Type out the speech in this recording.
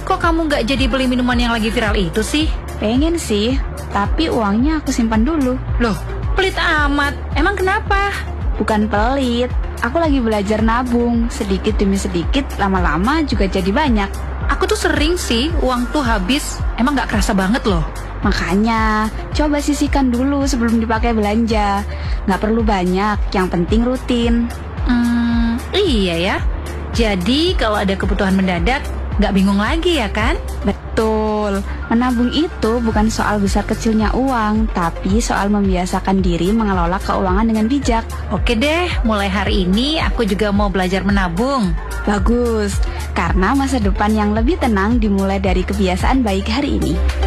kok kamu nggak jadi beli minuman yang lagi viral itu sih? Pengen sih, tapi uangnya aku simpan dulu. Loh, pelit amat. Emang kenapa? Bukan pelit, aku lagi belajar nabung. Sedikit demi sedikit, lama-lama juga jadi banyak. Aku tuh sering sih uang tuh habis. Emang nggak kerasa banget loh. Makanya, coba sisihkan dulu sebelum dipakai belanja. Nggak perlu banyak, yang penting rutin. Iya ya. Jadi kalau ada kebutuhan mendadak, nggak bingung lagi ya kan? Betul, menabung itu bukan soal besar kecilnya uang, tapi soal membiasakan diri mengelola keuangan dengan bijak. Oke deh, mulai hari ini aku juga mau belajar menabung. Bagus, karena masa depan yang lebih tenang dimulai dari kebiasaan baik hari ini.